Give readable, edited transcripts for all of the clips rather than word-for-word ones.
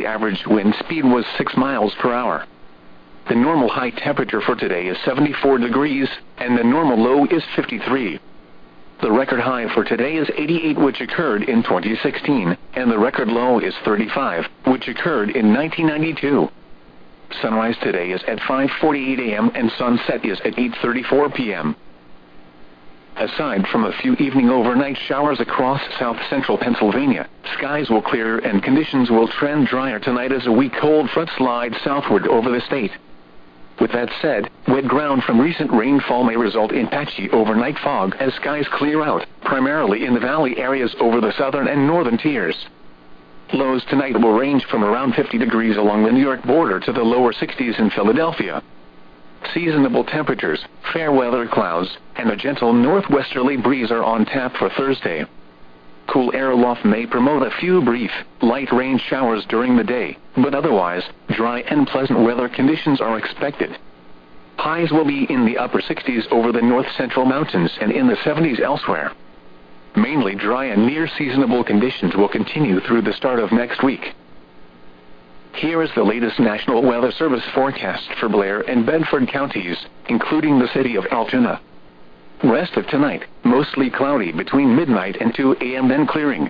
the average wind speed was 6 miles per hour. The normal high temperature for today is 74 degrees, and the normal low is 53. The record high for today is 88, which occurred in 2016, and the record low is 35, which occurred in 1992. Sunrise today is at 5:48 a.m. and sunset is at 8:34 p.m. Aside from a few evening overnight showers across south-central Pennsylvania, skies will clear and conditions will trend drier tonight as a weak cold front slides southward over the state. With that said, wet ground from recent rainfall may result in patchy overnight fog as skies clear out, primarily in the valley areas over the southern and northern tiers. Lows tonight will range from around 50 degrees along the New York border to the lower 60s in Philadelphia. Seasonable temperatures, fair weather clouds, and a gentle northwesterly breeze are on tap for Thursday. Cool air aloft may promote a few brief, light rain showers during the day, but otherwise, dry and pleasant weather conditions are expected. Highs will be in the upper 60s over the north-central mountains and in the 70s elsewhere. Mainly dry and near-seasonable conditions will continue through the start of next week. Here is the latest National Weather Service forecast for Blair and Bedford counties, including the city of Altoona. Rest of tonight, mostly cloudy between midnight and 2 a.m. then clearing.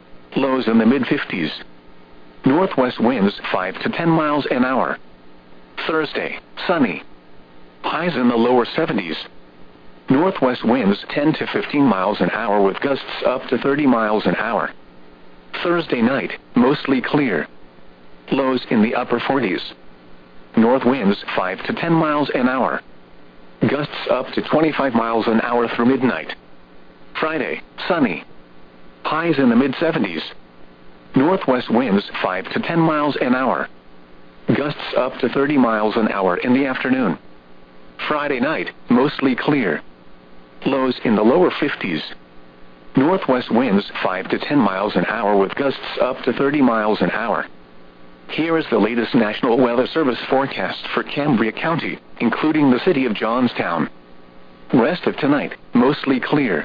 Lows in the mid-50s. Northwest winds 5 to 10 miles an hour. Thursday, sunny. Highs in the lower 70s. Northwest winds 10 to 15 miles an hour with gusts up to 30 miles an hour. Thursday night, mostly clear. Lows in the upper 40s. North winds 5 to 10 miles an hour. Gusts up to 25 miles an hour through midnight. Friday, sunny. Highs in the mid-70s. Northwest winds 5 to 10 miles an hour. Gusts up to 30 miles an hour in the afternoon. Friday night, mostly clear. Lows in the lower 50s. Northwest winds 5 to 10 miles an hour with gusts up to 30 miles an hour. Here is the latest National Weather Service forecast for Cambria County, including the city of Johnstown. Rest of tonight, mostly clear.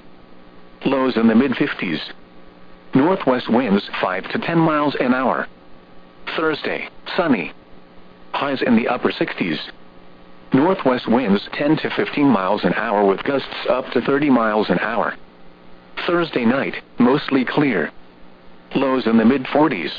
Lows in the mid-50s. Northwest winds 5 to 10 miles an hour. Thursday, sunny. Highs in the upper 60s. Northwest winds 10 to 15 miles an hour with gusts up to 30 miles an hour. Thursday night, mostly clear. Lows in the mid-40s.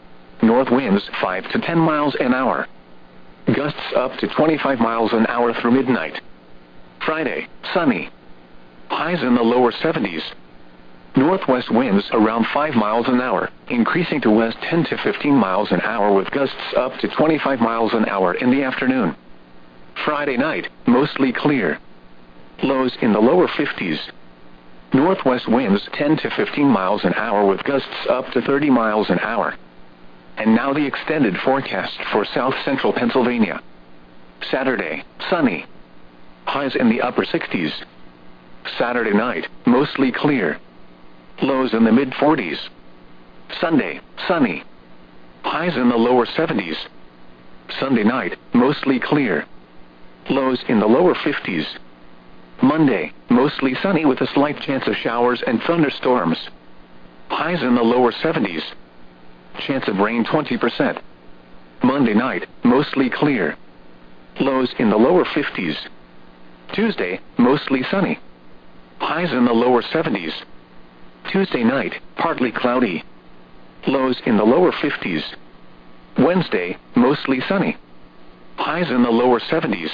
North winds 5 to 10 miles an hour. Gusts up to 25 miles an hour through midnight. Friday, sunny. Highs in the lower 70s. Northwest winds around 5 miles an hour, increasing to west 10 to 15 miles an hour with gusts up to 25 miles an hour in the afternoon. Friday night, mostly clear. Lows in the lower 50s. Northwest winds 10 to 15 miles an hour with gusts up to 30 miles an hour. And now the extended forecast for south-central Pennsylvania. Saturday, sunny. Highs in the upper 60s. Saturday night, mostly clear. Lows in the mid-40s. Sunday, sunny. Highs in the lower 70s. Sunday night, mostly clear. Lows in the lower 50s. Monday, mostly sunny with a slight chance of showers and thunderstorms. Highs in the lower 70s. Chance of rain 20%. Monday night, mostly clear. Lows in the lower 50s. Tuesday, mostly sunny. Highs in the lower 70s. Tuesday night, partly cloudy. Lows in the lower 50s. Wednesday, mostly sunny. Highs in the lower 70s.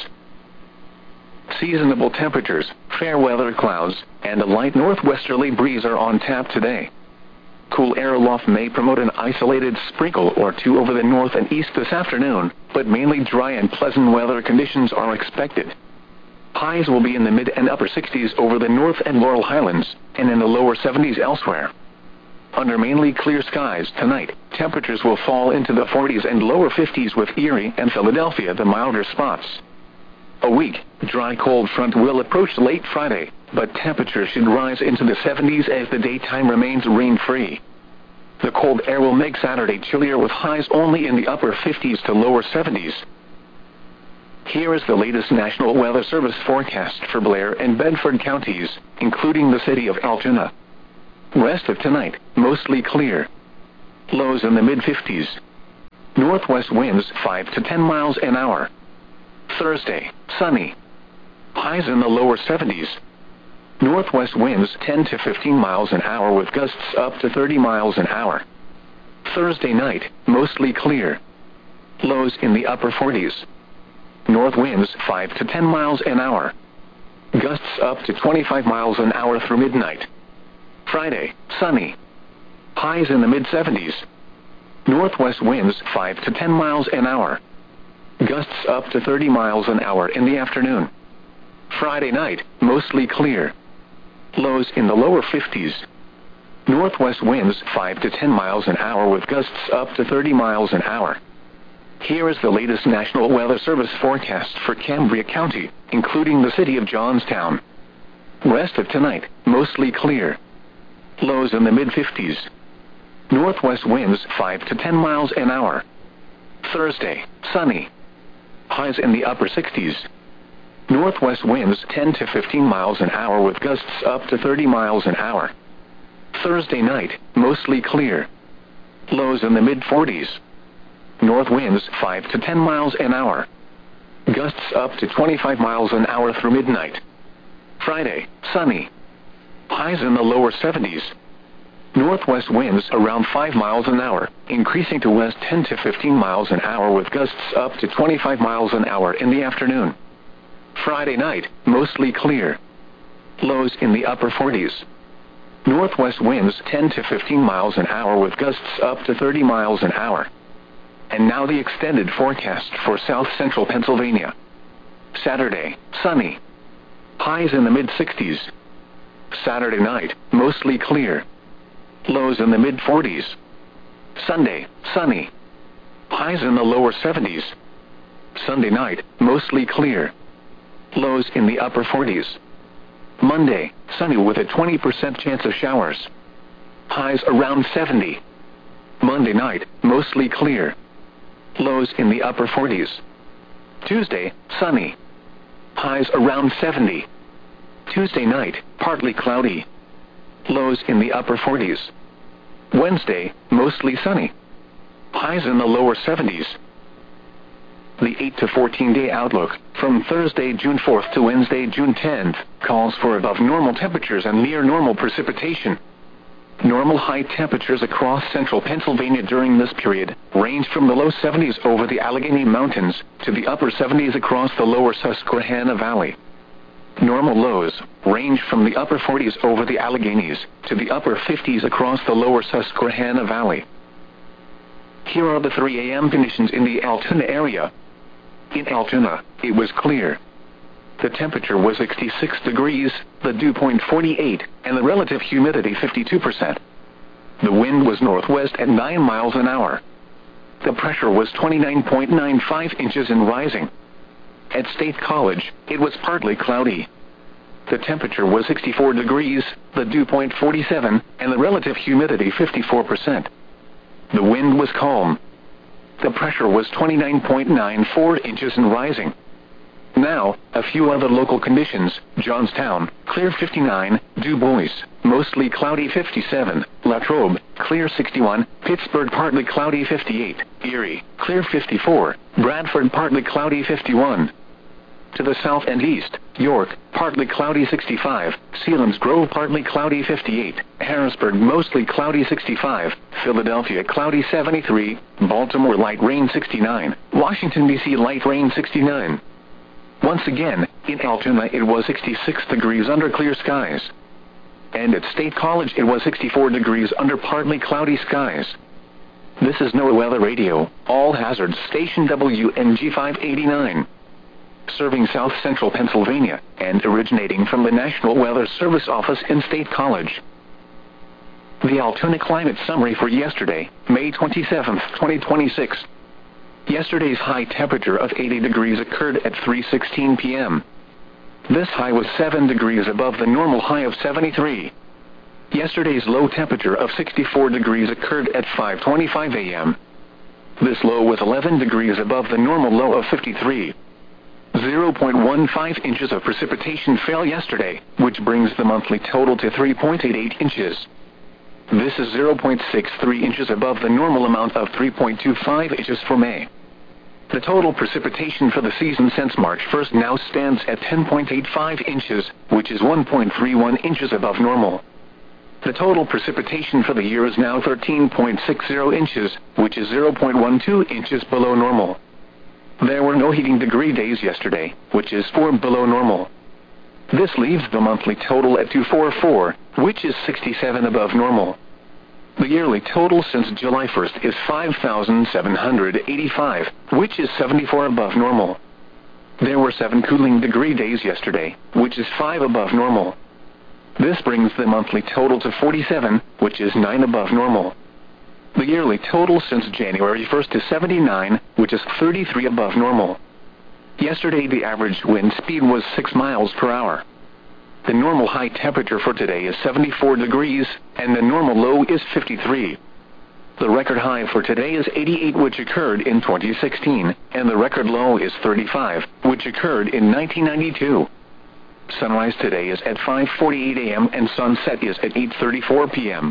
Seasonable temperatures, fair weather clouds, and a light northwesterly breeze are on tap today. Cool air aloft may promote an isolated sprinkle or two over the north and east this afternoon, but mainly dry and pleasant weather conditions are expected. Highs will be in the mid and upper 60s over the north and Laurel Highlands, and in the lower 70s elsewhere. Under mainly clear skies tonight, temperatures will fall into the 40s and lower 50s with Erie and Philadelphia the milder spots. A weak, dry cold front will approach late Friday, but temperatures should rise into the 70s as the daytime remains rain-free. The cold air will make Saturday chillier with highs only in the upper 50s to lower 70s. Here is the latest National Weather Service forecast for Blair and Bedford counties, including the city of Altoona. Rest of tonight, mostly clear. Lows in the mid-50s. Northwest winds 5 to 10 miles an hour. Thursday, sunny. Highs in the lower 70s. Northwest winds 10 to 15 miles an hour with gusts up to 30 miles an hour. Thursday night, mostly clear. Lows in the upper 40s. North winds 5 to 10 miles an hour. Gusts up to 25 miles an hour through midnight. Friday, sunny. Highs in the mid-70s. Northwest winds 5 to 10 miles an hour. Gusts up to 30 miles an hour in the afternoon. Friday night, mostly clear. Lows in the lower 50s. Northwest winds 5 to 10 miles an hour with gusts up to 30 miles an hour. Here is the latest National Weather Service forecast for Cambria County, including the city of Johnstown. Rest of tonight, mostly clear. Lows in the mid-50s. Northwest winds 5 to 10 miles an hour. Thursday, sunny. Highs in the upper 60s. Northwest winds 10 to 15 miles an hour with gusts up to 30 miles an hour. Thursday night, mostly clear. Lows in the mid-40s. North winds 5 to 10 miles an hour. Gusts up to 25 miles an hour through midnight. Friday, sunny. Highs in the lower 70s. Northwest winds around 5 miles an hour, increasing to west 10 to 15 miles an hour with gusts up to 25 miles an hour in the afternoon. Friday night, mostly clear. Lows in the upper 40s. Northwest winds 10 to 15 miles an hour with gusts up to 30 miles an hour. And now the extended forecast for south central Pennsylvania. Saturday, sunny. Highs in the mid-60s. Saturday night, mostly clear. Lows in the mid-40s. Sunday, sunny. Highs in the lower 70s. Sunday night, mostly clear. Lows in the upper 40s. Monday, sunny with a 20% chance of showers. Highs around 70. Monday night, mostly clear. Lows in the upper 40s. Tuesday, sunny. Highs around 70. Tuesday night, partly cloudy. Lows in the upper 40s. Wednesday, mostly sunny. Highs in the lower 70s. The 8 to 14-day outlook, from Thursday, June 4th to Wednesday, June 10th, calls for above normal temperatures and near normal precipitation. Normal high temperatures across central Pennsylvania during this period range from the low 70s over the Allegheny Mountains to the upper 70s across the lower Susquehanna Valley. Normal lows range from the upper 40s over the Alleghenies to the upper 50s across the lower Susquehanna Valley. Here are the 3 a.m. conditions in the Altoona area. In Altoona, it was clear. The temperature was 66 degrees, the dew point 48, and the relative humidity 52%. The wind was northwest at 9 miles an hour. The pressure was 29.95 inches and rising. At State College, it was partly cloudy. The temperature was 64 degrees, the dew point 47, and the relative humidity 54%. The wind was calm. The pressure was 29.94 inches and rising. Now, a few other local conditions. Johnstown, clear 59, Du Bois, mostly cloudy 57, Latrobe, clear 61, Pittsburgh partly cloudy 58, Erie, clear 54, Bradford partly cloudy 51. To the south and east, York, partly cloudy 65, Selinsgrove partly cloudy 58, Harrisburg mostly cloudy 65, Philadelphia cloudy 73, Baltimore light rain 69, Washington, D.C. light rain 69. Once again, in Altoona it was 66 degrees under clear skies. And at State College it was 64 degrees under partly cloudy skies. This is NOAA Weather Radio, all hazards station WNG 589. Serving south central Pennsylvania, and originating from the National Weather Service office in State College. The Altoona Climate Summary for yesterday, May 27, 2026. Yesterday's high temperature of 80 degrees occurred at 3:16 p.m. This high was 7 degrees above the normal high of 73. Yesterday's low temperature of 64 degrees occurred at 5:25 a.m. This low was 11 degrees above the normal low of 53. 0.15 inches of precipitation fell yesterday, which brings the monthly total to 3.88 inches. This is 0.63 inches above the normal amount of 3.25 inches for May. The total precipitation for the season since March 1st now stands at 10.85 inches, which is 1.31 inches above normal. The total precipitation for the year is now 13.60 inches, which is 0.12 inches below normal. There were no heating degree days yesterday, which is 4 below normal. This leaves the monthly total at 244, which is 67 above normal. The yearly total since July 1st is 5,785, which is 74 above normal. There were 7 cooling degree days yesterday, which is 5 above normal. This brings the monthly total to 47, which is 9 above normal. The yearly total since January 1st is 79, which is 33 above normal. Yesterday the average wind speed was 6 miles per hour. The normal high temperature for today is 74 degrees, and the normal low is 53. The record high for today is 88, which occurred in 2016, and the record low is 35, which occurred in 1992. Sunrise today is at 5:48 a.m. and sunset is at 8:34 p.m.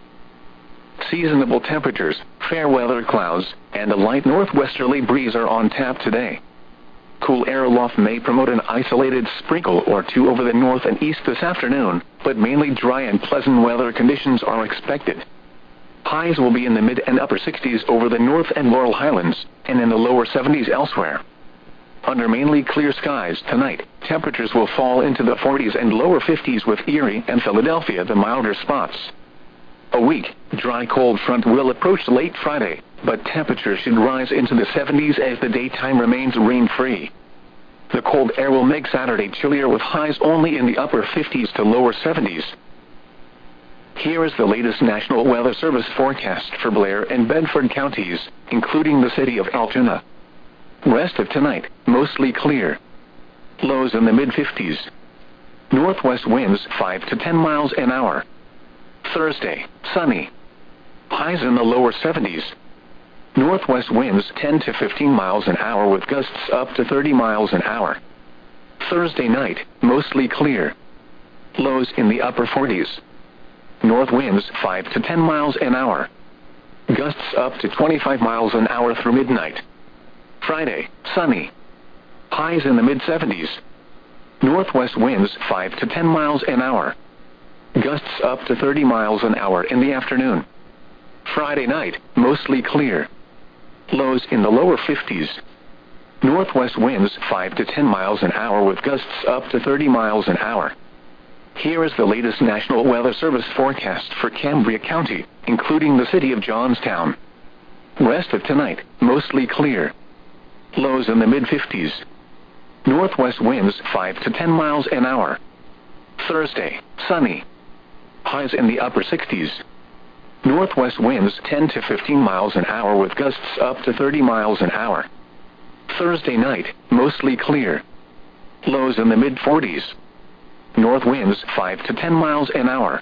Seasonable temperatures, fair weather clouds, and a light northwesterly breeze are on tap today. Cool air aloft may promote an isolated sprinkle or two over the north and east this afternoon, but mainly dry and pleasant weather conditions are expected. Highs will be in the mid and upper 60s over the North and Laurel Highlands, and in the lower 70s elsewhere. Under mainly clear skies tonight, temperatures will fall into the 40s and lower 50s with Erie and Philadelphia the milder spots. A weak, dry cold front will approach late Friday, but temperatures should rise into the 70s as the daytime remains rain-free. The cold air will make Saturday chillier with highs only in the upper 50s to lower 70s. Here is the latest National Weather Service forecast for Blair and Bedford counties, including the city of Altoona. Rest of tonight, mostly clear. Lows in the mid-50s. Northwest winds 5 to 10 miles an hour. Thursday, sunny. Highs in the lower 70s. Northwest winds 10 to 15 miles an hour with gusts up to 30 miles an hour. Thursday night, mostly clear. Lows in the upper 40s. North winds 5 to 10 miles an hour. Gusts up to 25 miles an hour through midnight. Friday, sunny. Highs in the mid-70s. Northwest winds 5 to 10 miles an hour. Gusts up to 30 miles an hour in the afternoon. Friday night, mostly clear. Lows in the lower 50s. Northwest winds 5 to 10 miles an hour with gusts up to 30 miles an hour. Here is the latest National Weather Service forecast for Cambria County, including the city of Johnstown. Rest of tonight, mostly clear. Lows in the mid-50s. Northwest winds 5 to 10 miles an hour. Thursday, sunny. Highs in the upper 60s. Northwest winds 10 to 15 miles an hour with gusts up to 30 miles an hour. Thursday night, mostly clear. Lows in the mid-40s. North winds 5 to 10 miles an hour.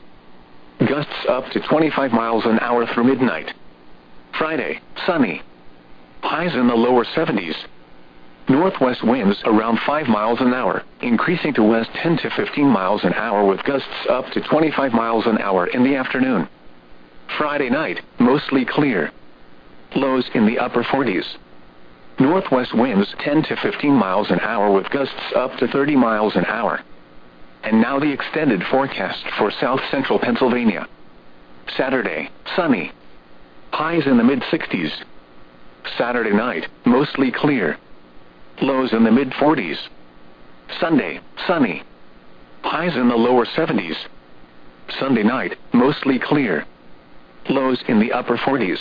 Gusts up to 25 miles an hour through midnight. Friday, sunny. Highs in the lower 70s. Northwest winds around 5 miles an hour, increasing to west 10 to 15 miles an hour with gusts up to 25 miles an hour in the afternoon. Friday night, mostly clear. Lows in the upper 40s. Northwest winds 10 to 15 miles an hour with gusts up to 30 miles an hour. And now the extended forecast for south central Pennsylvania. Saturday, sunny. Highs in the mid-60s. Saturday night, mostly clear. Lows in the mid-40s. Sunday, sunny. Highs in the lower 70s. Sunday night, mostly clear. Lows in the upper 40s.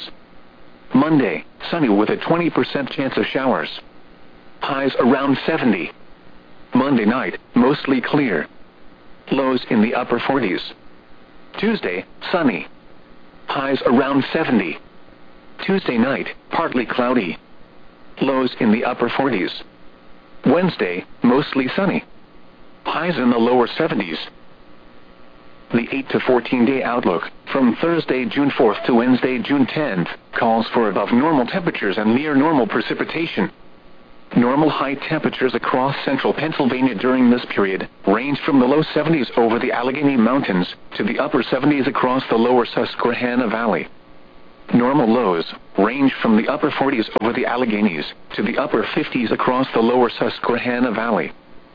Monday, sunny with a 20% chance of showers. Highs around 70. Monday night, mostly clear. Lows in the upper 40s. Tuesday, sunny. Highs around 70. Tuesday night, partly cloudy. Lows in the upper 40s. Wednesday, mostly sunny. Highs in the lower 70s. The 8 to 14-day outlook, from Thursday, June 4th to Wednesday, June 10th, calls for above normal temperatures and near normal precipitation. Normal high temperatures across central Pennsylvania during this period range from the low 70s over the Allegheny Mountains to the upper 70s across the lower Susquehanna Valley. Normal lows range from the upper 40s over the Alleghenies to the upper 50s across the lower Susquehanna Valley.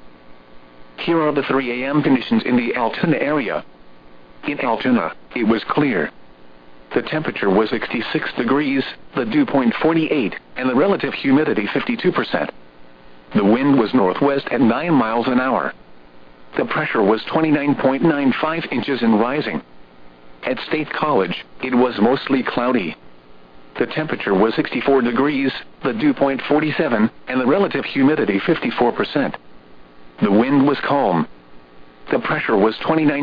Here are the 3 a.m. conditions in the Altoona area. In Altoona, it was clear. The temperature was 66 degrees, the dew point 48, and the relative humidity 52%. The wind was northwest at 9 miles an hour. The pressure was 29.95 inches and rising. At State College, it was mostly cloudy. The temperature was 64 degrees, the dew point 47, and the relative humidity 54%. The wind was calm. The pressure was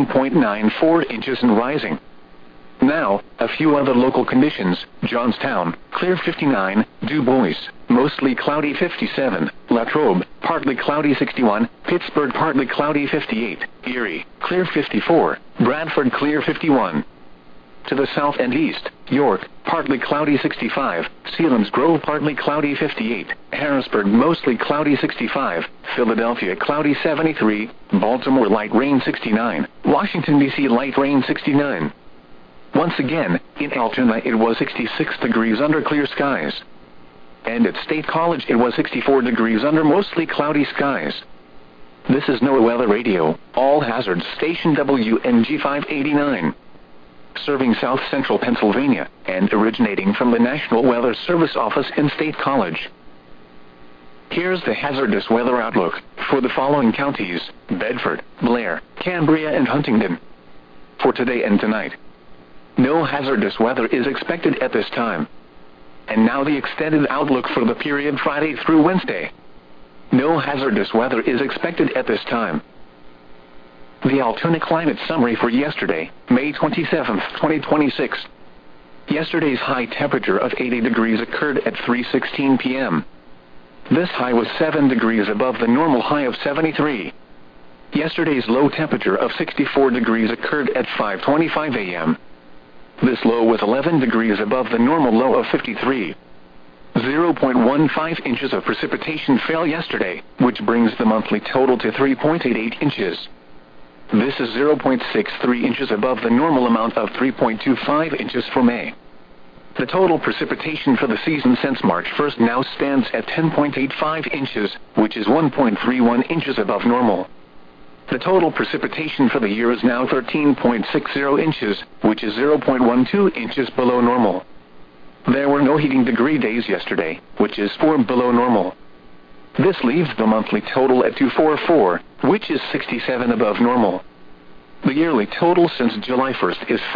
29.94 inches and rising. Now, a few other local conditions: Johnstown, clear 59, Du Bois, mostly cloudy 57, Latrobe, partly cloudy 61, Pittsburgh, partly cloudy 58, Erie, clear 54, Bradford, clear 51. To the south and east, York, partly cloudy 65, Selinsgrove, partly cloudy 58, Harrisburg, mostly cloudy 65, Philadelphia, cloudy 73, Baltimore, light rain 69, Washington, D.C., light rain 69. Once again, in Altoona it was 66 degrees under clear skies. And at State College it was 64 degrees under mostly cloudy skies. This is NOAA Weather Radio, all hazards station WNG 589. Serving south central Pennsylvania, and originating from the National Weather Service office in State College. Here's the hazardous weather outlook for the following counties: Bedford, Blair, Cambria, and Huntingdon. For today and tonight, no hazardous weather is expected at this time. And now the extended outlook for the period Friday through Wednesday. No hazardous weather is expected at this time. The Altoona climate summary for yesterday, May 27, 2026. Yesterday's high temperature of 80 degrees occurred at 3:16 p.m. This high was 7 degrees above the normal high of 73. Yesterday's low temperature of 64 degrees occurred at 5:25 a.m. This low was 11 degrees above the normal low of 53. 0.15 inches of precipitation fell yesterday, which brings the monthly total to 3.88 inches. This is 0.63 inches above the normal amount of 3.25 inches for May. The total precipitation for the season since March 1st now stands at 10.85 inches, which is 1.31 inches above normal. The total precipitation for the year is now 13.60 inches, which is 0.12 inches below normal. There were no heating degree days yesterday, which is 4 below normal. This leaves the monthly total at 244, which is 67 above normal. The yearly total since July 1st is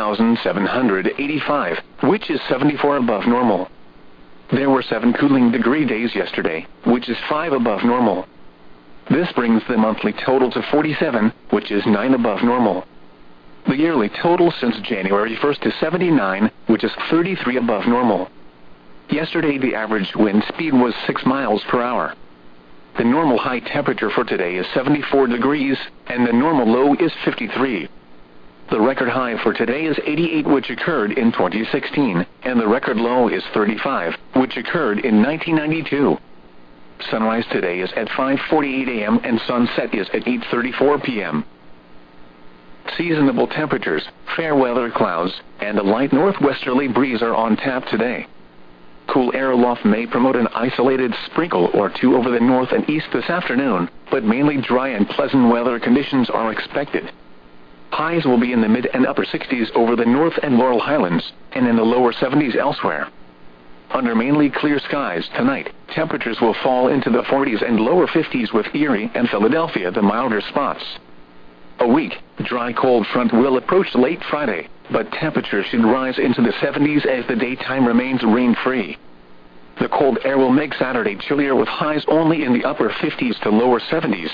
5,785, which is 74 above normal. There were 7 cooling degree days yesterday, which is 5 above normal. This brings the monthly total to 47, which is 9 above normal. The yearly total since January 1st is 79, which is 33 above normal. Yesterday the average wind speed was 6 miles per hour. The normal high temperature for today is 74 degrees, and the normal low is 53. The record high for today is 88, which occurred in 2016, and the record low is 35, which occurred in 1992. Sunrise today is at 5:48 a.m. and sunset is at 8:34 p.m. Seasonable temperatures, fair weather clouds, and a light northwesterly breeze are on tap today. Cool air aloft may promote an isolated sprinkle or two over the north and east this afternoon, but mainly dry and pleasant weather conditions are expected. Highs will be in the mid and upper 60s over the North and Laurel Highlands, and in the lower 70s elsewhere. Under mainly clear skies tonight, temperatures will fall into the 40s and lower 50s with Erie and Philadelphia the milder spots. A weak, dry cold front will approach late Friday, but temperatures should rise into the 70s as the daytime remains rain-free. The cold air will make Saturday chillier with highs only in the upper 50s to lower 70s.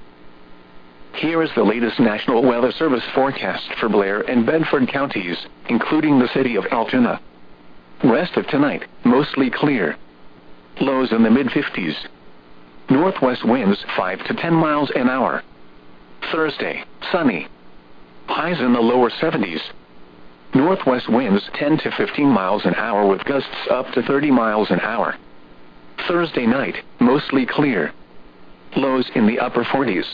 Here is the latest National Weather Service forecast for Blair and Bedford counties, including the city of Altoona. Rest of tonight, mostly clear. Lows in the mid-50s. Northwest winds 5 to 10 miles an hour. Thursday, sunny. Highs in the lower 70s. Northwest winds 10 to 15 miles an hour with gusts up to 30 miles an hour. Thursday night, mostly clear. Lows in the upper 40s.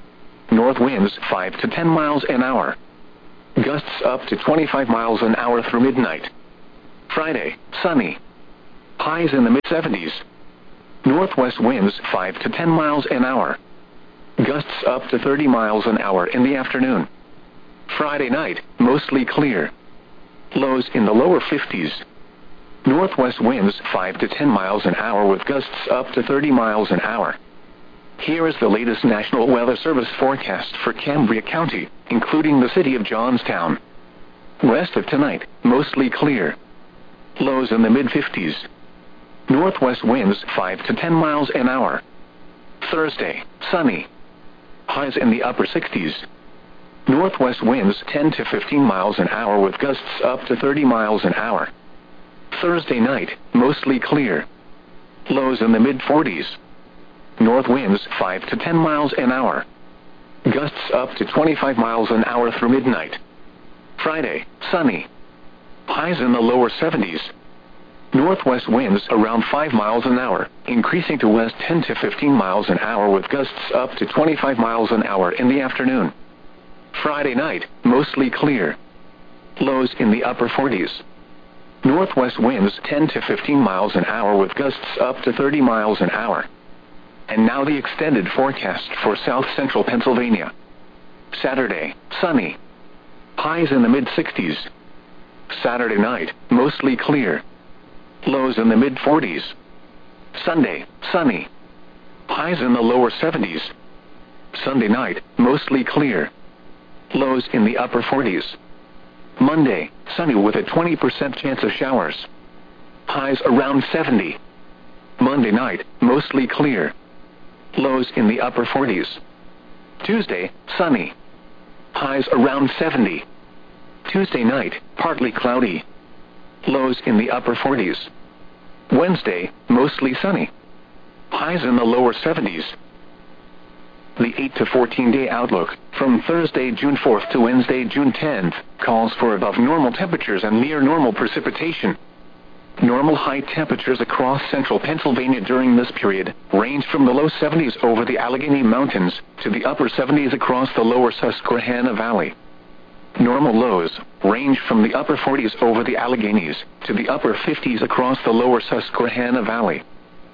North winds 5 to 10 miles an hour. Gusts up to 25 miles an hour through midnight. Friday, sunny. Highs in the mid-70s. Northwest winds 5 to 10 miles an hour. Gusts up to 30 miles an hour in the afternoon. Friday night, mostly clear. Lows in the lower 50s. Northwest winds 5 to 10 miles an hour with gusts up to 30 miles an hour. Here is the latest National Weather Service forecast for Cambria County, including the city of Johnstown. West of tonight, mostly clear. Lows in the mid-50s. Northwest winds 5 to 10 miles an hour. Thursday, sunny. Highs in the upper 60s. Northwest winds 10 to 15 miles an hour with gusts up to 30 miles an hour. Thursday night, mostly clear. Lows in the mid-40s. North winds 5 to 10 miles an hour. Gusts up to 25 miles an hour through midnight. Friday, sunny. Highs in the lower 70s. Northwest winds around 5 miles an hour, increasing to west 10 to 15 miles an hour with gusts up to 25 miles an hour in the afternoon. Friday night, mostly clear. Lows in the upper 40s. Northwest winds 10 to 15 miles an hour with gusts up to 30 miles an hour. And now the extended forecast for south central Pennsylvania. Saturday, sunny. Highs in the mid-60s. Saturday night, mostly clear. Lows in the mid-40s. Sunday, sunny. Highs in the lower 70s. Sunday night, mostly clear. Lows in the upper 40s. Monday, sunny with a 20% chance of showers. Highs around 70. Monday night, mostly clear. Lows in the upper 40s. Tuesday, sunny. Highs around 70. Tuesday night, partly cloudy. Lows in the upper 40s. Wednesday, mostly sunny. Highs in the lower 70s. The 8 to 14-day outlook, from Thursday, June 4th to Wednesday, June 10th, calls for above normal temperatures and near normal precipitation. Normal high temperatures across central Pennsylvania during this period range from the low 70s over the Allegheny Mountains to the upper 70s across the lower Susquehanna Valley. Normal lows range from the upper 40s over the Alleghenies to the upper 50s across the lower Susquehanna Valley.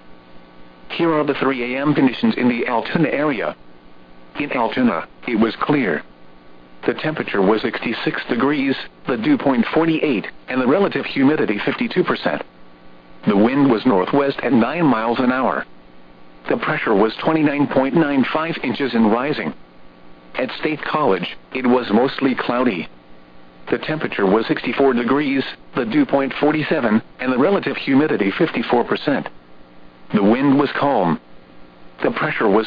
Here are the 3 a.m. conditions in the Altoona area. In Altoona, it was clear. The temperature was 66 degrees, the dew point 48, and the relative humidity 52%. The wind was northwest at 9 miles an hour. The pressure was 29.95 inches and rising. At State College, it was mostly cloudy. The temperature was 64 degrees, the dew point 47, and the relative humidity 54%. The wind was calm. The pressure was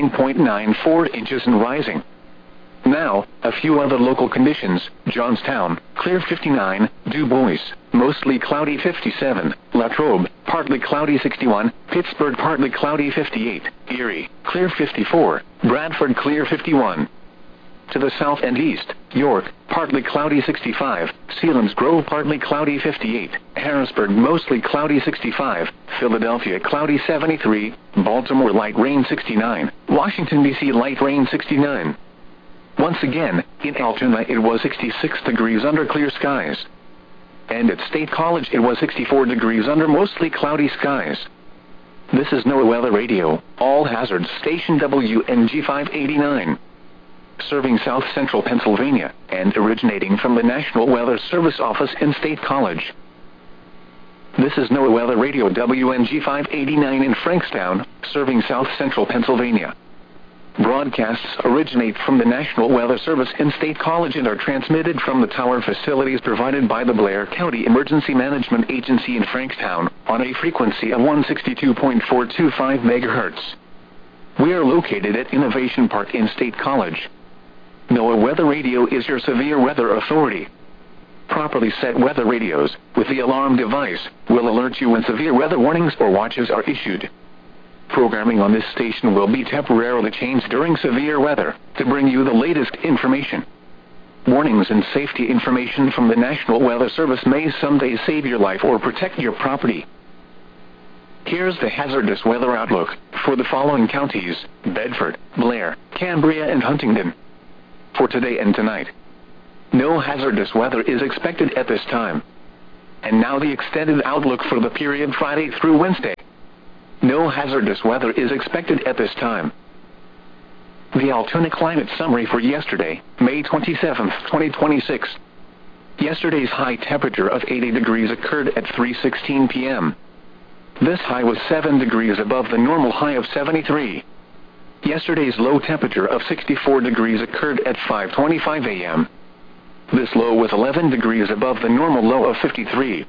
29.94 inches and rising. Now, a few other local conditions. Johnstown, clear 59, Du Bois, mostly cloudy 57, Latrobe, partly cloudy 61, Pittsburgh partly cloudy 58, Erie, clear 54, Bradford clear 51. To the south and east, York, partly cloudy 65, Selinsgrove partly cloudy 58, Harrisburg mostly cloudy 65, Philadelphia cloudy 73, Baltimore light rain 69, Washington, D.C. light rain 69. Once again, in Altoona it was 66 degrees under clear skies. And at State College it was 64 degrees under mostly cloudy skies. This is NOAA Weather Radio, all hazards station WNG 589. Serving south central Pennsylvania, and originating from the National Weather Service office in State College. This is NOAA Weather Radio WNG 589 in Frankstown, serving south central Pennsylvania. Broadcasts originate from the National Weather Service in State College and are transmitted from the tower facilities provided by the Blair County Emergency Management Agency in Frankstown, on a frequency of 162.425 MHz. We are located at Innovation Park in State College. NOAA Weather Radio is your severe weather authority. Properly set weather radios, with the alarm device, will alert you when severe weather warnings or watches are issued. Programming on this station will be temporarily changed during severe weather, to bring you the latest information. Warnings and safety information from the National Weather Service may someday save your life or protect your property. Here's the hazardous weather outlook for the following counties: Bedford, Blair, Cambria and Huntingdon. For today and tonight, no hazardous weather is expected at this time. And now the extended outlook for the period Friday through Wednesday. No hazardous weather is expected at this time. The Altoona climate summary for yesterday, May 27, 2026. Yesterday's high temperature of 80 degrees occurred at 3:16 p.m. This high was 7 degrees above the normal high of 73. Yesterday's low temperature of 64 degrees occurred at 5:25 a.m. This low was 11 degrees above the normal low of 53.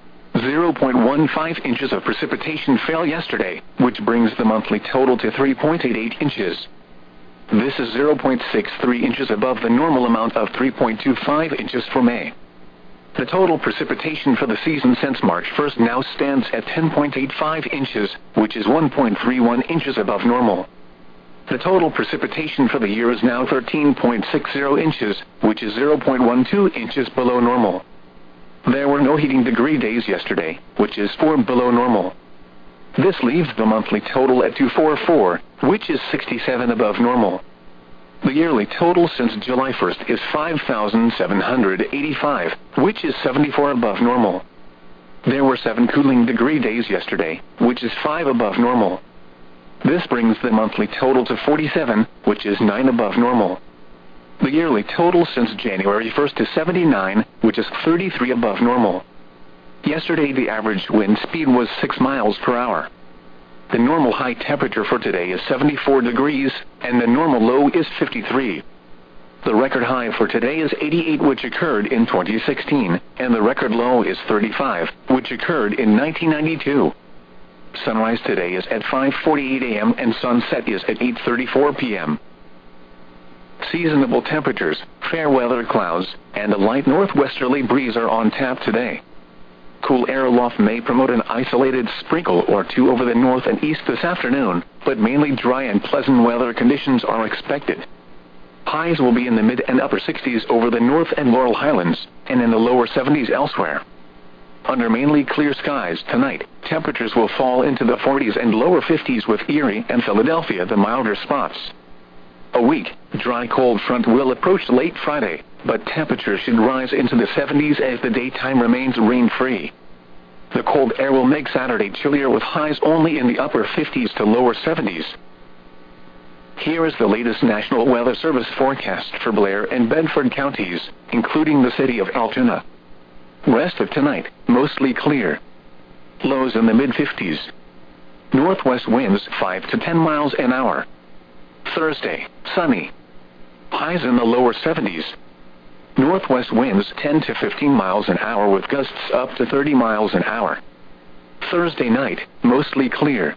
0.15 inches of precipitation fell yesterday, which brings the monthly total to 3.88 inches. This is 0.63 inches above the normal amount of 3.25 inches for May. The total precipitation for the season since March 1st now stands at 10.85 inches, which is 1.31 inches above normal. The total precipitation for the year is now 13.60 inches, which is 0.12 inches below normal. There were no heating degree days yesterday, which is 4 below normal. This leaves the monthly total at 244, which is 67 above normal. The yearly total since July 1st is 5,785, which is 74 above normal. There were 7 cooling degree days yesterday, which is 5 above normal. This brings the monthly total to 47, which is 9 above normal. The yearly total since January 1st is 79, which is 33 above normal. Yesterday the average wind speed was 6 miles per hour. The normal high temperature for today is 74 degrees, and the normal low is 53. The record high for today is 88, which occurred in 2016, and the record low is 35, which occurred in 1992. Sunrise today is at 5:48 a.m. and sunset is at 8:34 p.m. Seasonable temperatures, fair weather clouds, and a light northwesterly breeze are on tap today. Cool air aloft may promote an isolated sprinkle or two over the north and east this afternoon, but mainly dry and pleasant weather conditions are expected. Highs will be in the mid and upper 60s over the north and Laurel Highlands, and in the lower 70s elsewhere. Under mainly clear skies tonight, temperatures will fall into the 40s and lower 50s with Erie and Philadelphia the milder spots. A weak, dry cold front will approach late Friday, but temperatures should rise into the 70s as the daytime remains rain-free. The cold air will make Saturday chillier with highs only in the upper 50s to lower 70s. Here is the latest National Weather Service forecast for Blair and Bedford counties, including the city of Altoona. Rest of tonight, mostly clear. Lows in the mid-50s. Northwest winds 5 to 10 miles an hour. Thursday, sunny. Highs in the lower 70s. Northwest winds 10 to 15 miles an hour with gusts up to 30 miles an hour. Thursday night, mostly clear.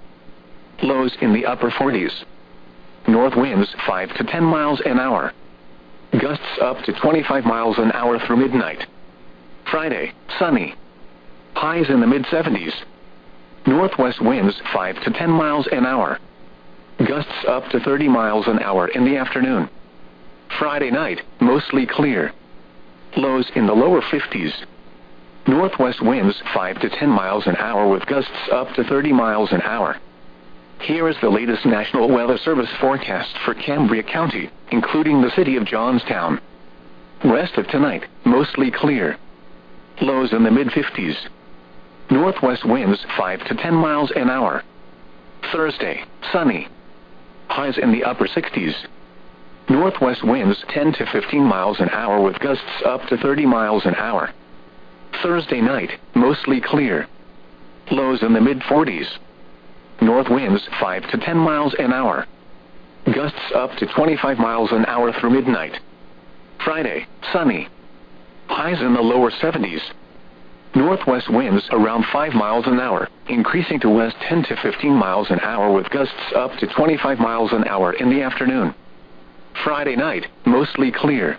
Lows in the upper 40s. North winds 5 to 10 miles an hour. Gusts up to 25 miles an hour through midnight. Friday, sunny. Highs in the mid-70s. Northwest winds 5 to 10 miles an hour. Gusts up to 30 miles an hour in the afternoon. Friday night, mostly clear. Lows in the lower 50s. Northwest winds 5 to 10 miles an hour with gusts up to 30 miles an hour. Here is the latest National Weather Service forecast for Cambria County, including the city of Johnstown. Rest of tonight, mostly clear. Lows in the mid-50s. Northwest winds 5 to 10 miles an hour. Thursday, sunny. Highs in the upper 60s. Northwest winds 10 to 15 miles an hour with gusts up to 30 miles an hour. Thursday night, mostly clear. Lows in the mid-40s. North winds 5 to 10 miles an hour. Gusts up to 25 miles an hour through midnight. Friday, sunny. Highs in the lower 70s. Northwest winds around 5 miles an hour, increasing to west 10 to 15 miles an hour with gusts up to 25 miles an hour in the afternoon. Friday night, mostly clear.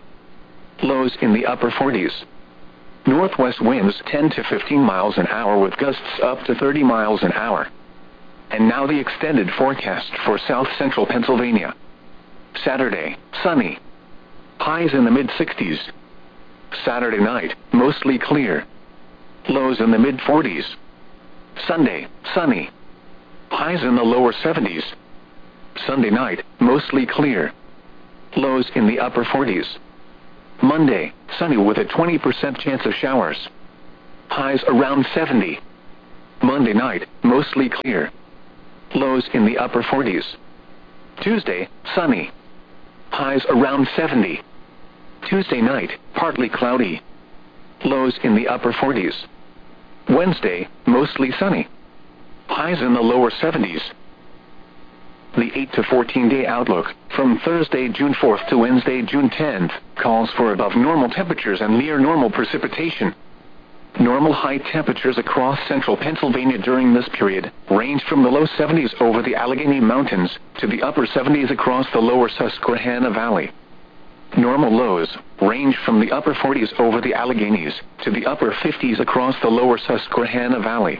Lows in the upper 40s. Northwest winds 10 to 15 miles an hour with gusts up to 30 miles an hour. And now the extended forecast for south central Pennsylvania. Saturday, sunny. Highs in the mid-60s. Saturday night, mostly clear. Lows in the mid-40s. Sunday, sunny. highs in the lower 70s. Sunday night, mostly clear. Lows in the upper 40s. Monday, sunny with a 20% chance of showers. Highs around 70. Monday night, mostly clear. Lows in the upper 40s. Tuesday, sunny. Highs around 70. Tuesday night, partly cloudy. Lows in the upper 40s. Wednesday, mostly sunny. Highs in the lower 70s. The 8 to 14 day outlook, from Thursday, June 4th to Wednesday, June 10th, calls for above normal temperatures and near normal precipitation. Normal high temperatures across central Pennsylvania during this period range from the low 70s over the Allegheny Mountains to the upper 70s across the lower Susquehanna Valley. Normal lows range from the upper 40s over the Alleghenies to the upper 50s across the lower Susquehanna Valley.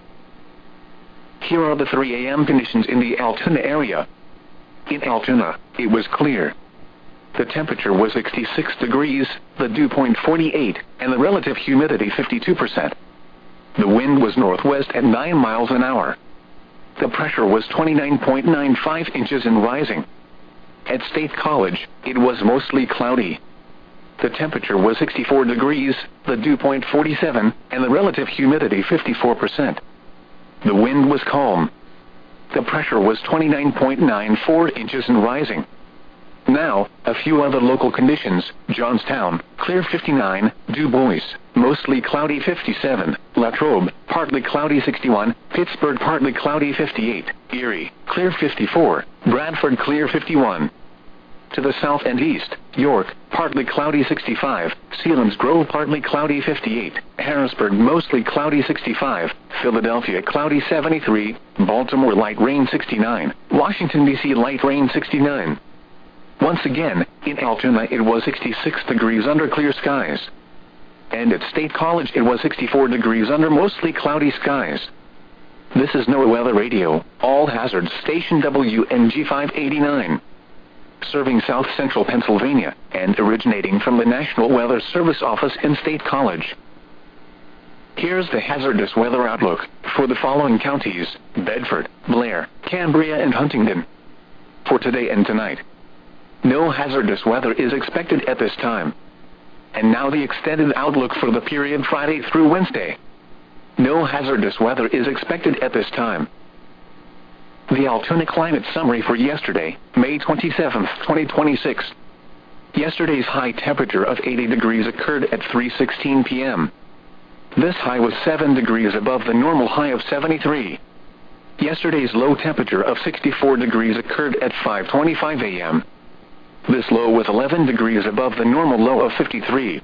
Here are the 3 a.m. conditions in the Altoona area. In Altoona, it was clear. The temperature was 66 degrees, the dew point 48, and the relative humidity 52%. The wind was northwest at 9 miles an hour. The pressure was 29.95 inches and rising. At State College, it was mostly cloudy. The temperature was 64 degrees, the dew point 47, and the relative humidity 54%. The wind was calm. The pressure was 29.94 inches and rising. Now, a few other local conditions: Johnstown, clear 59, Du Bois, mostly cloudy 57, Latrobe, partly cloudy 61, Pittsburgh, partly cloudy 58, Erie, clear 54, Bradford, clear 51. To the south and east, York, partly cloudy 65, Selinsgrove, partly cloudy 58, Harrisburg, mostly cloudy 65, Philadelphia, cloudy 73, Baltimore, light rain 69, Washington, D.C., light rain 69. Once again, in Altoona it was 66 degrees under clear skies. And at State College it was 64 degrees under mostly cloudy skies. This is NOAA Weather Radio, all hazards station WNG 589. Serving South Central Pennsylvania, and originating from the National Weather Service office in State College. Here's the hazardous weather outlook for the following counties: Bedford, Blair, Cambria, and Huntingdon. For today and tonight, no hazardous weather is expected at this time. And now the extended outlook for the period Friday through Wednesday. No hazardous weather is expected at this time. The Altoona climate summary for yesterday, May 27, 2026. Yesterday's high temperature of 80 degrees occurred at 3:16 p.m. This high was 7 degrees above the normal high of 73. Yesterday's low temperature of 64 degrees occurred at 5:25 a.m. This low was 11 degrees above the normal low of 53.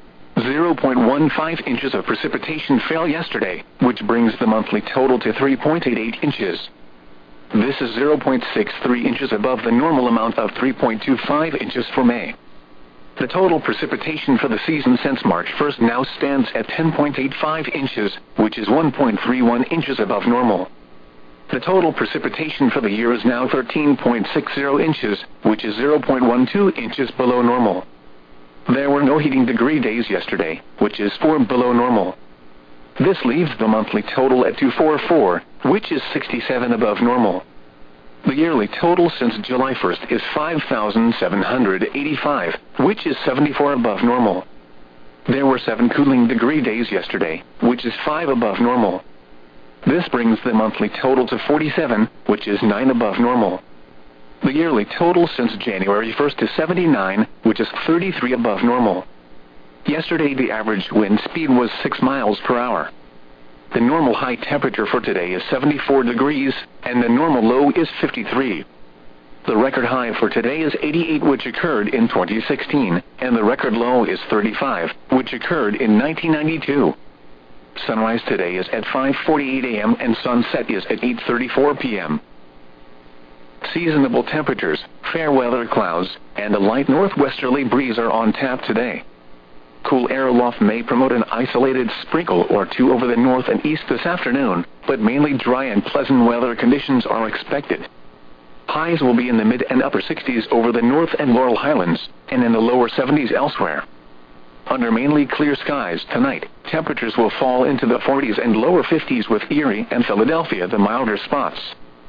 0.15 inches of precipitation fell yesterday, which brings the monthly total to 3.88 inches. This is 0.63 inches above the normal amount of 3.25 inches for May. The total precipitation for the season since March 1st now stands at 10.85 inches, which is 1.31 inches above normal. The total precipitation for the year is now 13.60 inches, which is 0.12 inches below normal. There were no heating degree days yesterday, which is 4 below normal. This leaves the monthly total at 244, which is 67 above normal. The yearly total since July 1st is 5,785, which is 74 above normal. There were 7 cooling degree days yesterday, which is 5 above normal. This brings the monthly total to 47, which is 9 above normal. The yearly total since January 1st is 79, which is 33 above normal. Yesterday the average wind speed was 6 miles per hour. The normal high temperature for today is 74 degrees, and the normal low is 53. The record high for today is 88, which occurred in 2016, and the record low is 35, which occurred in 1992. Sunrise today is at 5:48 a.m. and sunset is at 8:34 p.m. Seasonable temperatures, fair weather clouds, and a light northwesterly breeze are on tap today. Cool air aloft may promote an isolated sprinkle or two over the north and east this afternoon, but mainly dry and pleasant weather conditions are expected. Highs will be in the mid and upper 60s over the North and Laurel Highlands, and in the lower 70s elsewhere. Under mainly clear skies tonight, temperatures will fall into the 40s and lower 50s with Erie and Philadelphia the milder spots.